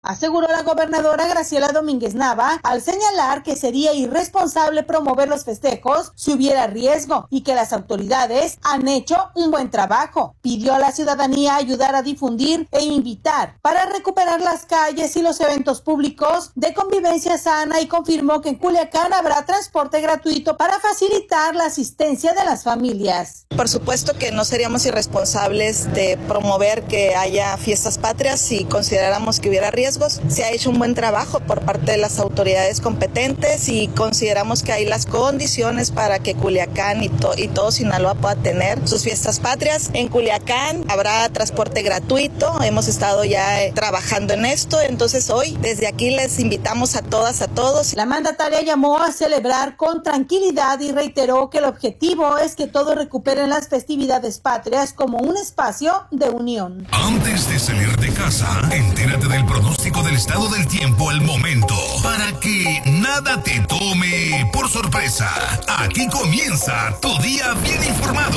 aseguró la gobernadora Graciela Domínguez Nava al señalar que sería irresponsable promover los festejos si hubiera riesgo y que las autoridades han hecho un buen trabajo. Pidió a la ciudadanía ayudar a difundir e invitar para recuperar las calles y los eventos públicos de convivencia sana y confirmó que en Culiacán habrá transporte gratuito para facilitar la asistencia de las familias. Por supuesto que no seríamos irresponsables de promover que haya fiestas patrias si consideráramos que hubiera riesgos. Se ha hecho un buen trabajo por parte de las autoridades competentes y consideramos que hay las condiciones para que Culiacán y todo Sinaloa pueda tener sus fiestas patrias. En Culiacán habrá transporte gratuito, hemos estado ya trabajando en esto, entonces hoy desde aquí les invitamos a todas, a todos. La mandataria llamó a celebrar con tranquilidad y reiteró que el objetivo es que todos recuperen las festividades patrias como un espacio de unión. Antes de salir de casa, entérate del pronóstico del estado del tiempo al momento, para que nada te tome por sorpresa. Aquí comienza tu día bien informado.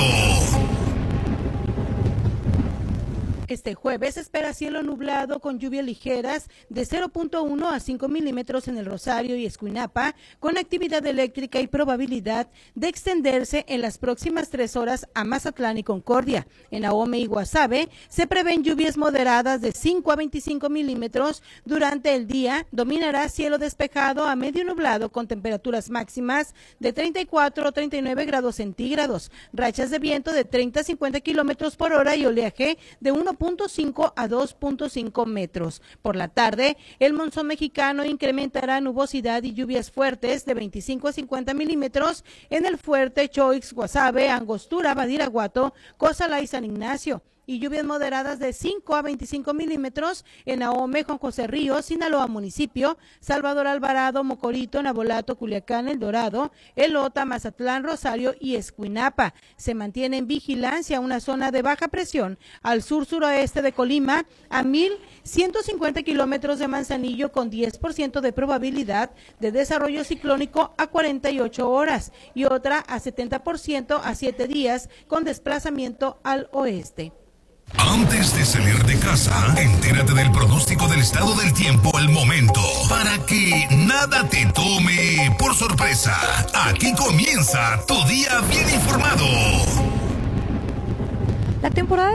Este jueves se espera cielo nublado con lluvias ligeras de 0.1 a 5 milímetros en el Rosario y Escuinapa, con actividad eléctrica y probabilidad de extenderse en las próximas 3 horas a Mazatlán y Concordia. En Ahome y Guasave se prevén lluvias moderadas de 5 a 25 milímetros. Durante el día dominará cielo despejado a medio nublado con temperaturas máximas de 34 a 39 grados centígrados, rachas de viento de 30 a 50 kilómetros por hora y oleaje de 1.5 a 2.5 metros. Por la tarde, el monzón mexicano incrementará nubosidad y lluvias fuertes de 25 a 50 milímetros en el Fuerte, Choix, Guasave, Angostura, Badiraguato, Cozalá y San Ignacio, y lluvias moderadas de 5 a 25 milímetros en Ahome, Juan José Ríos, Sinaloa Municipio, Salvador Alvarado, Mocorito, Nabolato, Culiacán, El Dorado, Elota, Mazatlán, Rosario y Escuinapa. Se mantiene en vigilancia una zona de baja presión al sur-suroeste de Colima, a 1,150 kilómetros de Manzanillo, con 10% de probabilidad de desarrollo ciclónico a 48 horas y otra a 70% a 7 días con desplazamiento al oeste. Antes de salir de casa, entérate del pronóstico del estado del tiempo al momento, para que nada te tome por sorpresa. Aquí comienza tu día bien informado. La temporada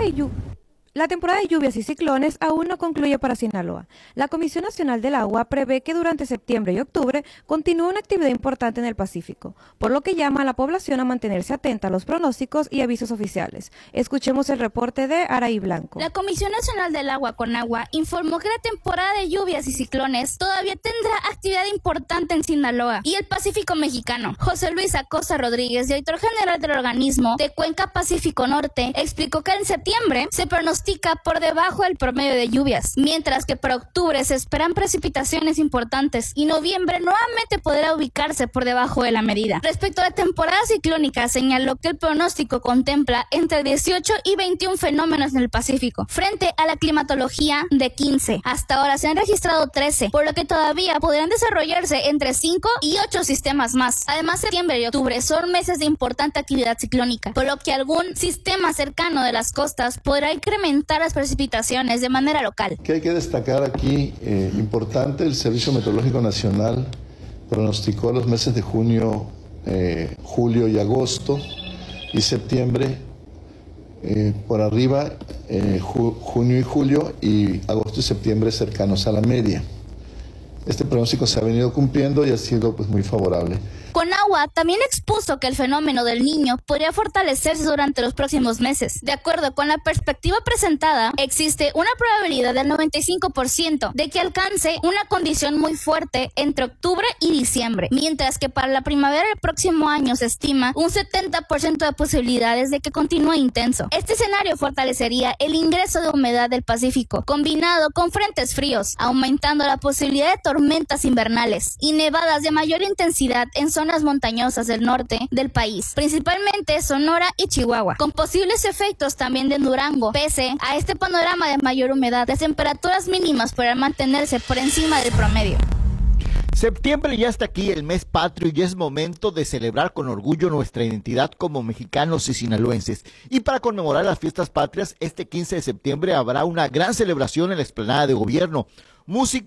de lluvias y ciclones aún no concluye para Sinaloa. La Comisión Nacional del Agua prevé que durante septiembre y octubre continúe una actividad importante en el Pacífico, por lo que llama a la población a mantenerse atenta a los pronósticos y avisos oficiales. Escuchemos el reporte de Araí Blanco. La Comisión Nacional del Agua, Conagua, informó que la temporada de lluvias y ciclones todavía tendrá actividad importante en Sinaloa y el Pacífico mexicano. José Luis Acosta Rodríguez, director general del organismo de Cuenca Pacífico Norte, explicó que en septiembre se pronostica por debajo del promedio de lluvias, mientras que para octubre se esperan precipitaciones importantes y noviembre nuevamente podrá ubicarse por debajo de la medida. Respecto a la temporada ciclónica, señaló que el pronóstico contempla entre 18 y 21 fenómenos en el Pacífico, frente a la climatología de 15. Hasta ahora se han registrado 13, por lo que todavía podrán desarrollarse entre 5 y 8 sistemas más. Además, septiembre y octubre son meses de importante actividad ciclónica, por lo que algún sistema cercano de las costas podrá incrementar las precipitaciones de manera local. Que hay que destacar aquí, importante, el Servicio Meteorológico Nacional pronosticó los meses de junio, julio y agosto y septiembre por arriba, junio y julio, y agosto y septiembre cercanos a la media. Este pronóstico se ha venido cumpliendo y ha sido muy favorable. Conagua también expuso que el fenómeno del Niño podría fortalecerse durante los próximos meses. De acuerdo con la perspectiva presentada, existe una probabilidad del 95% de que alcance una condición muy fuerte entre octubre y diciembre, mientras que para la primavera del próximo año se estima un 70% de posibilidades de que continúe intenso. Este escenario fortalecería el ingreso de humedad del Pacífico, combinado con frentes fríos, aumentando la posibilidad de tormentas invernales y nevadas de mayor intensidad en zonas montañosas del norte del país, principalmente Sonora y Chihuahua, con posibles efectos también de Durango. Pese a este panorama de mayor humedad, las temperaturas mínimas podrán mantenerse por encima del promedio. Septiembre ya está aquí, el mes patrio, y es momento de celebrar con orgullo nuestra identidad como mexicanos y sinaloenses. Y para conmemorar las fiestas patrias, este 15 de septiembre habrá una gran celebración en la explanada de gobierno. Música